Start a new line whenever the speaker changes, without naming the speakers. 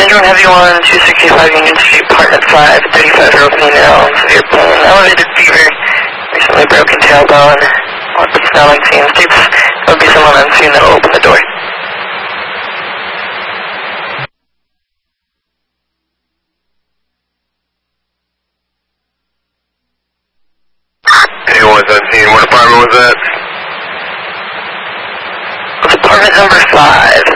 Andrew Heavy 1, 265 Union Street, Apartment 5, 35-year-old female, severe pain, elevated fever, recently broken tailbone, lots of smelling scenes. There will be someone on scene that will open the door.
Anyone on scene? What apartment was that?
It's apartment number 5.